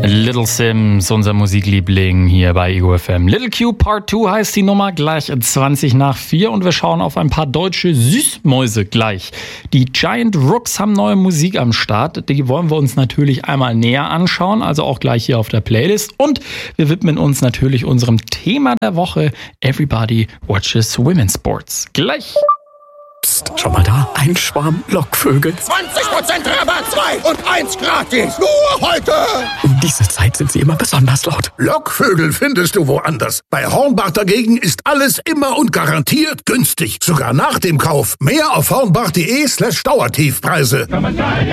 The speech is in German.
Little Sims, unser Musikliebling hier bei Ego FM. Little Q Part 2 heißt die Nummer, gleich 4:20 und wir schauen auf ein paar deutsche Süßmäuse gleich. Die Giant Rooks haben neue Musik am Start, die wollen wir uns natürlich einmal näher anschauen, also auch gleich hier auf der Playlist, und wir widmen uns natürlich unserem Thema der Woche, Everybody Watches Women's Sports. Gleich! Psst, schon mal da? Ein Schwarm Lockvögel. 20% Rabatt, 2 und 1 gratis. Nur heute. Um diese Zeit sind sie immer besonders laut. Lockvögel findest du woanders. Bei Hornbach dagegen ist alles immer und garantiert günstig. Sogar nach dem Kauf. Mehr auf hornbach.de/Dauertiefpreise.